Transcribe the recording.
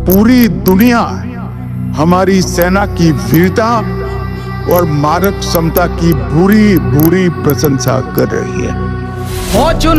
पूरी दुनिया हमारी सेना की वीरता और मारक क्षमता की भूरी भूरी प्रशंसा कर रही है।